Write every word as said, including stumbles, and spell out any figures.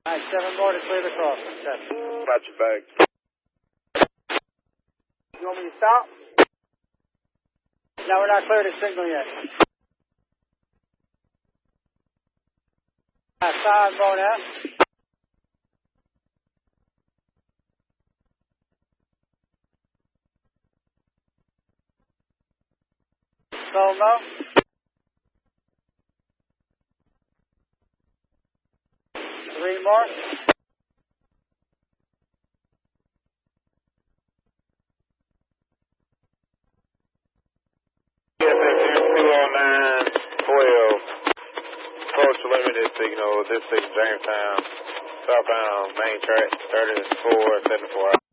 All right, seven more to clear the crossing. Seven. Got your back. You want me to stop? No, we're not cleared the signal yet. All right, five going out. Slow mo. Three more. two oh nine twelve. Approach limited signal. This is Jamestown. Southbound main track thirty-four seventy-four.